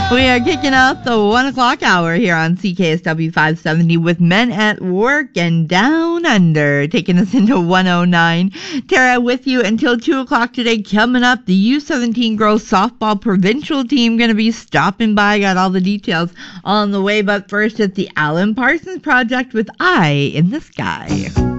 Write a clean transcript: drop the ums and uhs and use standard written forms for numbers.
We are kicking out the 1 o'clock hour here on CKSW 570 with Men at Work and Down Under, taking us into 109. Tara with you until 2 o'clock today. Coming up, the U17 girls softball provincial team going to be stopping by. Got all the details on the way, but first it's the Alan Parsons Project with Eye in the Sky.